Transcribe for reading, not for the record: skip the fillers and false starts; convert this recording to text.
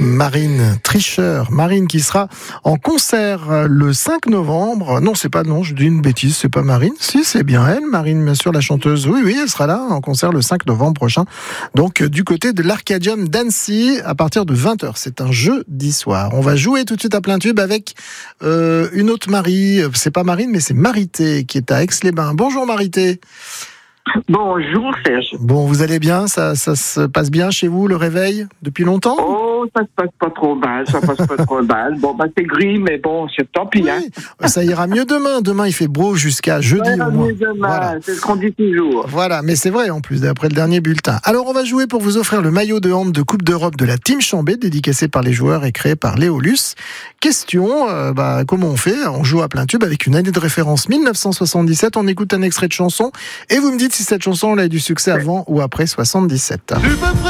Marine Tricheur. Marine qui sera en concert le 5 novembre. Non, je dis une bêtise, c'est pas Marine. Si, c'est bien elle, Marine, bien sûr, la chanteuse. Oui, elle sera là en concert le 5 novembre prochain. Donc, du côté de l'Arcadium d'Annecy, à partir de 20h. C'est un jeudi soir. On va jouer tout de suite à plein tube avec une autre Marie. C'est pas Marine, mais c'est Marité qui est à Aix-les-Bains. Bonjour Marité. Bonjour Serge. Bon, vous allez bien, ça se passe bien chez vous, le réveil, depuis longtemps? Oh, ça se passe pas trop mal, Bon, c'est gris, mais bon, c'est tant pis. Oui, ça ira mieux demain. Demain, il fait beau jusqu'à jeudi au moins. Mieux demain, voilà. C'est ce qu'on dit toujours. Voilà, mais c'est vrai en plus, d'après le dernier bulletin. Alors, on va jouer pour vous offrir le maillot de hand de Coupe d'Europe de la Team Chambé, dédicacé par les joueurs et créé par Léo Luce. Question, comment on fait? On joue à plein tube avec une année de référence 1977. On écoute un extrait de chanson et vous me dites si cette chanson elle a eu du succès avant ou après 77.